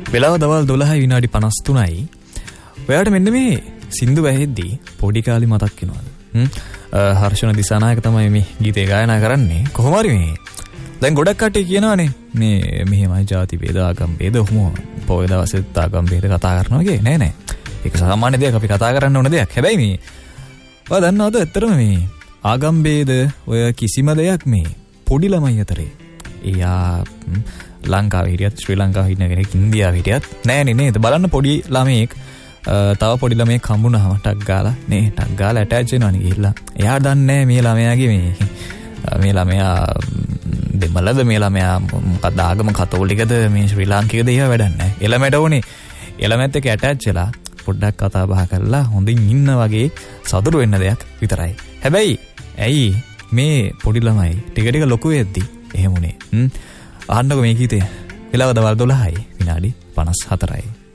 වෙලාව දවල් 12යි විනාඩි 53යි. ඔයාට මෙන්න මේ සින්දු ඇහෙද්දී පොඩි කාලේ මතක් වෙනවද? හර්ෂණ දිසානායක තමයි මේ ගීතය ගායනා කරන්නේ. කොහොම හරි මේ දැන් ගොඩක් කට්ටිය කියනවානේ මේ මෙහෙමයි ಜಾති ભેද ආගම් ભેද ඔහොම පොය දවසෙත් ආගම් ભેද කතා කරනවා කියේ. නෑ නෑ. ඒක සාමාන්‍ය දෙයක්, අපි කතා කරන්න ඕන දෙයක්. හැබැයි මේ ඔයා දන්නවද ඇත්තටම මේ ආගම් ભેද ඔය කිසිම දෙයක් මේ පොඩි ළමයි අතරේ එයා ලංකාවේ හිටියත් ශ්‍රී ලංකාවේ හිටින කෙනෙක් ඉන්දියාවේ හිටියත් නෑනේ නේද? බලන්න පොඩි ළමයෙක් තව පොඩි ළමයෙක් හම්බුනහම ටක් ගාලා ඇටච් වෙනවනේ ගිහිල්ලා. එයා දන්නේ මේ ළමයාගේ මේ ළමයා දෙමළද, මේ ළමයා මොකක්ද ආගම කතෝලිකද, මේ ශ්‍රී ලාංකිකද, ඒව වැඩක් නැහැ. එළමයට ඕනේ එළමෙත් එක්ක ඇටච් වෙලා පොඩ්ඩක් කතා බහ කරලා හොඳින් ඉන්න වගේ සතුටු වෙන්න දෙයක් විතරයි. හැබැයි ඇයි මේ පොඩි ළමයි ටික ලොකු වෙද්දි එහෙම උනේ? අහන්නකො මේ ගීතය. වෙලාව දවල් 12යි විනාඩි 54යි.